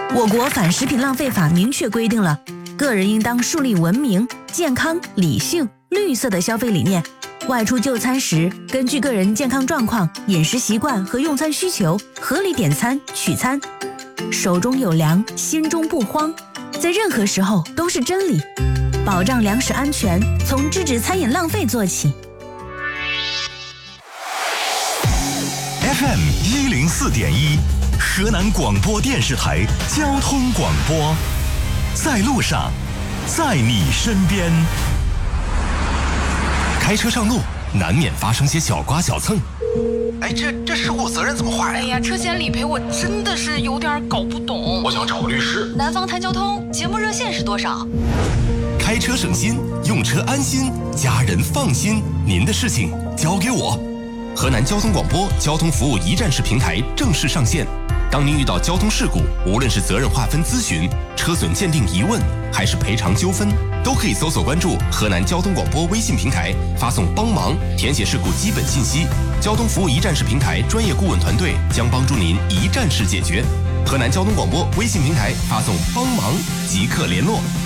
我国反食品浪费法明确规定了，个人应当树立文明、健康、理性、绿色的消费理念。外出就餐时，根据个人健康状况、饮食习惯和用餐需求，合理点餐取餐。手中有粮，心中不慌，在任何时候都是真理。保障粮食安全，从制止餐饮浪费做起。 FM 104.1，河南广播电视台交通广播，在路上，在你身边。开车上路，难免发生些小刮小蹭。 哎，这事故责任怎么划呀？ 哎呀，车险理赔我真的是有点搞不懂。 我想找个律师。 南方谈交通节目热线是多少？ 开车省心，用车安心，家人放心，您的事情交给我。河南交通广播交通服务一站式平台正式上线。当您遇到交通事故，无论是责任划分咨询、车损鉴定疑问，还是赔偿纠纷，都可以搜索关注河南交通广播微信平台，发送帮忙，填写事故基本信息。交通服务一站式平台专业顾问团队将帮助您一站式解决。河南交通广播微信平台发送帮忙即刻联络。